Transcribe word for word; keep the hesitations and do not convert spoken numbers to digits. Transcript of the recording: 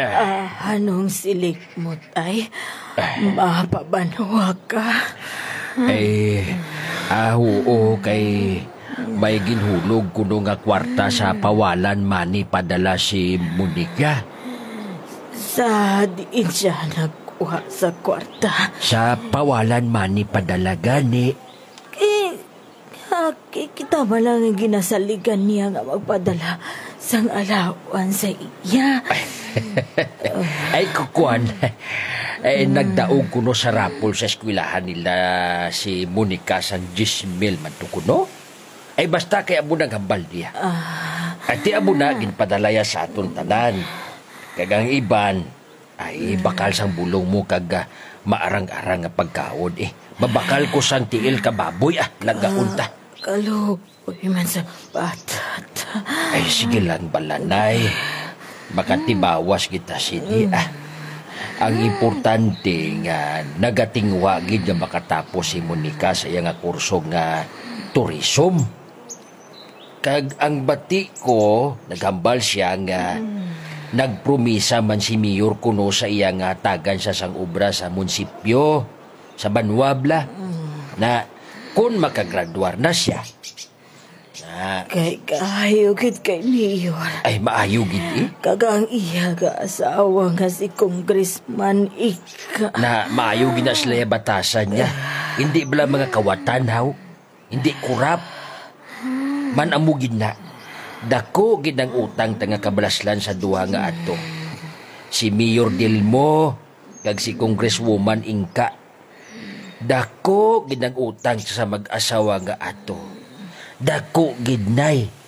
Ah, anong silik mo, tay? Mapabanwa ka. Ay, ah, oo, kay may ginhulog kuno nga kwarta sa pawalan mani padala si Monica. Sa diin siya nagkuha sa kwarta. Sa pawalan mani padala gani. Eh, ha, kita ba lang ang ginasaligan niya nga magpadala sang alawan sa iya? Ay, kukuan. Ay, nagdaog kuno sa rapol sa eskwelahan nila si Monica sang Gismil man to kuno. Ay, basta kay amo naghambal niya. Ah, At ti amo na ginpadalaya sa aton tanan. Kagang iban, ay bakal sang bulong mo kag ah, maarang-arang nga pagkaon eh. Babakal ko sang tiil ka baboy ah, lagaon ta. kaluboy man sa batat. Ay, sige lang balanay. Makatibawas kita sidi ah. Ang importante nga nagatingwa gid nga makatapos si Monica sa iya nga kurso nga tourism. Kag ang bati ko, naghambal siya nga nagpromisa man si Mayor kuno sa iya nga tagan sa sang obra sa munisipyo sa Banwabla na kung makagraduar na siya na Kay kahayugit kay Mayor. ay maayo gid eh. Kagang iya ga asawa nga si Congressman Ika. Na maayo gid na sila yung batasan niya. Hindi bala mga kawatan haw. Hindi kurap. Man amo gid na. Dako gid ang utang tanga kabalaslan sa duha nga ato. Si Mayor Dilmo kag si Congresswoman Inka. Dako gid ang utang sa mag-asawa nga ato. Dako gid nay.